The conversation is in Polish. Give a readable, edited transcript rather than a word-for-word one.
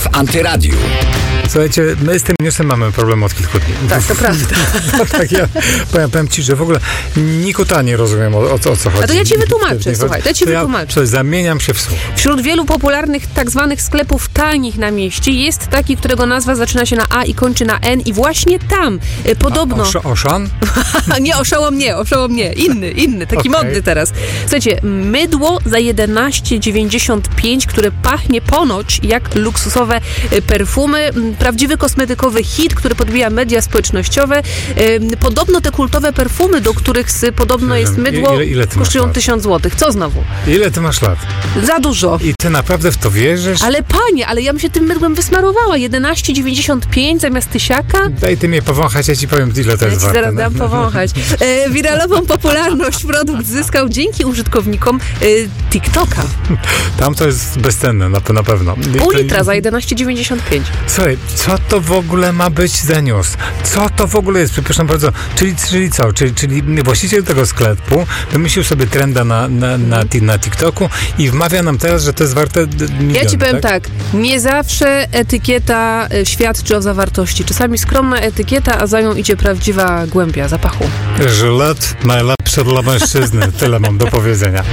Antyradiu. Słuchajcie, my z tym newsem mamy problem od kilku dni. Tak, to prawda. No tak, ja powiem ci, że w ogóle nikota nie rozumiem o co chodzi. A to ja ci wytłumaczę, słuchaj, Ja zamieniam się w słuch. Wśród wielu popularnych tak zwanych sklepów tanich na mieście jest taki, którego nazwa zaczyna się na A i kończy na N i właśnie tam podobno... Oszan? Nie, oszołom nie. Inny, taki modny teraz. Słuchajcie, mydło za 11,95, które pachnie ponoć jak luksusowe perfumy. Prawdziwy kosmetykowy hit, który podbija media społecznościowe. Podobno te kultowe perfumy, do których podobno jest mydło, ile kosztują 1000 zł. Co znowu? Ile ty masz lat? Za dużo. I ty naprawdę w to wierzysz? Ale panie, ja bym się tym mydłem wysmarowała. 11,95 zamiast tysiaka. Daj ty mnie powąchać, ja ci powiem, ile to jest warte. Zaraz dam powąchać. Wiralową popularność produkt zyskał dzięki użytkownikom TikToka. Tam to jest bezcenne, na pewno. Pół litra za 11,95. Słuchaj, co to w ogóle ma być za news? Co to w ogóle jest? Przepraszam bardzo. Czyli co? Czyli właściciel tego sklepu wymyślił sobie trenda na TikToku i wmawia nam teraz, że to jest warte miliony, ja ci powiem tak, nie zawsze etykieta świadczy o zawartości. Czasami skromna etykieta, a za nią idzie prawdziwa głębia zapachu. Żylet najlepszy dla mężczyzny. Tyle mam do powiedzenia.